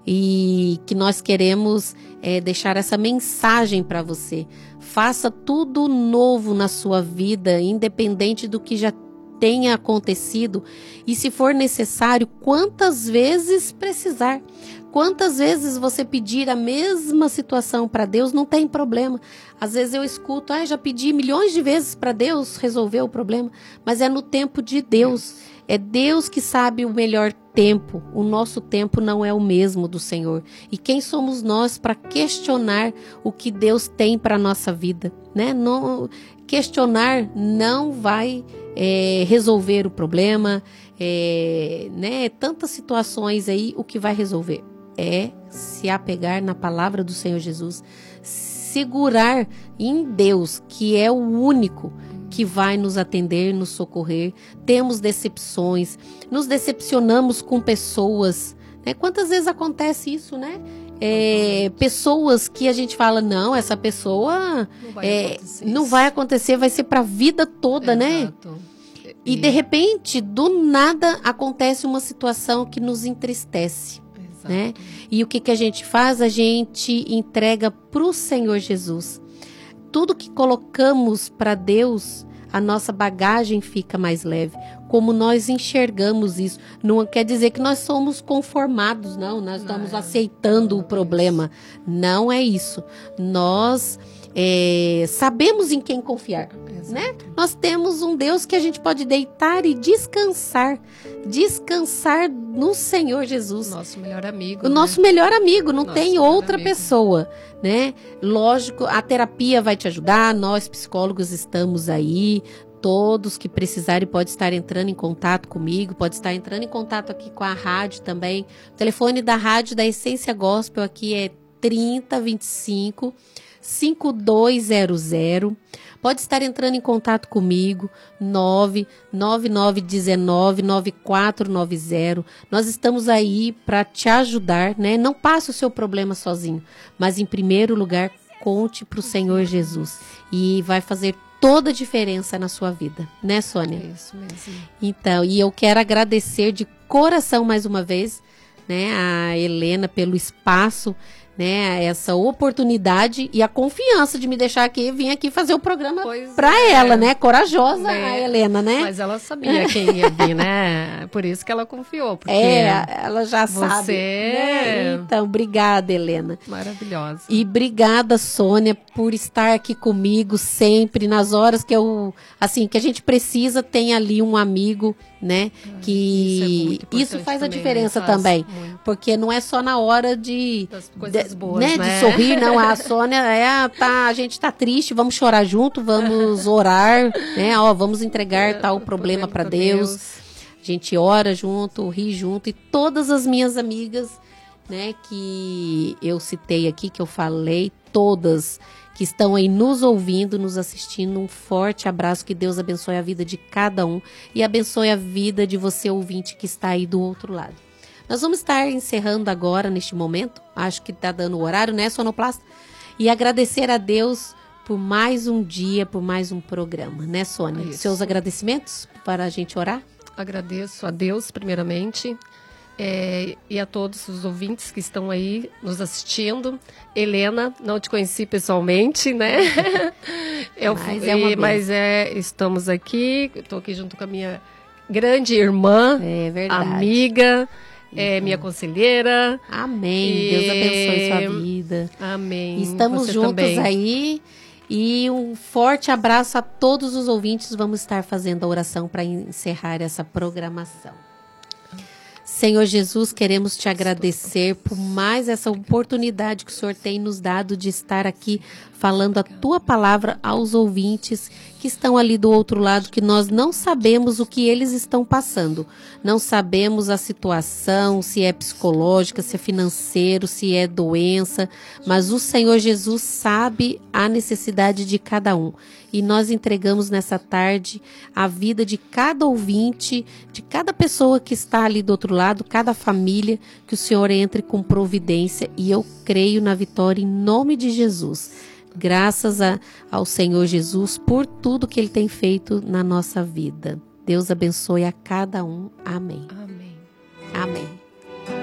e que nós queremos deixar essa mensagem para você. Faça tudo novo na sua vida, independente do que já tenha acontecido, e se for necessário, quantas vezes precisar. Quantas vezes você pedir a mesma situação para Deus, não tem problema. Às vezes eu escuto, já pedi milhões de vezes para Deus resolver o problema, mas é no tempo de Deus. É Deus que sabe o melhor tempo. O nosso tempo não é o mesmo do Senhor. E quem somos nós para questionar o que Deus tem para a nossa vida, né? Não, questionar não vai resolver o problema, né? Tantas situações aí, o que vai resolver é se apegar na palavra do Senhor Jesus, segurar em Deus, que é o único que vai nos atender, nos socorrer. Temos decepções, nos decepcionamos com pessoas, né? Quantas vezes acontece isso, né? Pessoas que a gente fala, não, essa pessoa não vai acontecer, vai ser para a vida toda, Exato. Né? E de repente, do nada, acontece uma situação que nos entristece. Né? E o que a gente faz? A gente entrega para o Senhor Jesus. Tudo que colocamos para Deus, a nossa bagagem fica mais leve. Como nós enxergamos isso. Não quer dizer que nós somos conformados, não. Nós estamos aceitando o problema. Não é isso. Nós sabemos em quem confiar. Né? Nós temos um Deus que a gente pode deitar e descansar. Descansar no Senhor Jesus. Nosso melhor amigo. O nosso melhor amigo, não tem outra pessoa, né? Lógico, a terapia vai te ajudar, nós psicólogos estamos aí, todos que precisarem pode estar entrando em contato comigo, pode estar entrando em contato aqui com a rádio também. O telefone da rádio da Essência Gospel aqui é 3025 5200. Pode estar entrando em contato comigo, 999199490. Nós estamos aí para te ajudar, né? Não passe o seu problema sozinho, mas em primeiro lugar, conte para o Senhor Jesus. E vai fazer toda a diferença na sua vida, né, Sônia? Isso mesmo. Então, e eu quero agradecer de coração mais uma vez, né, a Helena pelo espaço, né, essa oportunidade e a confiança de me deixar aqui, vir aqui fazer o programa para ela, né, corajosa a Helena, né? Mas ela sabia quem ia vir, né, por isso que ela confiou, porque ela já sabe, né? Então, obrigada, Helena. Maravilhosa. E obrigada, Sônia, por estar aqui comigo sempre, nas horas que que a gente precisa, tem ali um amigo, né, que isso faz também, a diferença, né? Também, muito. Porque não é só na hora das coisas boas, né? De sorrir, não. A Sônia a gente tá triste, vamos chorar junto, vamos orar, né? Vamos entregar tal problema para Deus. A gente ora junto, ri junto, e todas as minhas amigas, né, que eu citei aqui, que eu falei, todas que estão aí nos ouvindo, nos assistindo, um forte abraço, que Deus abençoe a vida de cada um e abençoe a vida de você, ouvinte, que está aí do outro lado. Nós vamos estar encerrando agora, neste momento, acho que está dando o horário, né, Sonoplasta? E agradecer a Deus por mais um dia, por mais um programa, né, Sônia? Isso. Seus agradecimentos para a gente orar? Agradeço a Deus, primeiramente, e a todos os ouvintes que estão aí nos assistindo. Helena, não te conheci pessoalmente, né? Estamos aqui, estou aqui junto com a minha grande irmã, amiga, minha conselheira. Amém. Deus abençoe sua vida. Amém. Estamos você juntos também. Aí. E um forte abraço a todos os ouvintes. Vamos estar fazendo a oração para encerrar essa programação. Senhor Jesus, queremos te agradecer por mais essa oportunidade que o Senhor tem nos dado de estar aqui falando a tua palavra aos ouvintes que estão ali do outro lado, que nós não sabemos o que eles estão passando. Não sabemos a situação, se é psicológica, se é financeiro, se é doença, mas o Senhor Jesus sabe a necessidade de cada um. E nós entregamos nessa tarde a vida de cada ouvinte, de cada pessoa que está ali do outro lado, cada família, que o Senhor entre com providência, e eu creio na vitória em nome de Jesus. Graças ao Senhor Jesus por tudo que Ele tem feito na nossa vida. Deus abençoe a cada um. Amém. Amém. Amém.